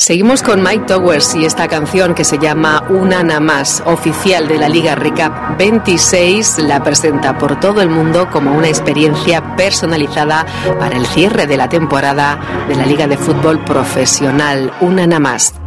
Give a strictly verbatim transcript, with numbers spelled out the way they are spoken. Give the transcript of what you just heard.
Seguimos con Mike Towers y esta canción que se llama Una na más, oficial de la Liga Recap veintiséis, la presenta por todo el mundo como una experiencia personalizada para el cierre de la temporada de la Liga de Fútbol Profesional. Una na más.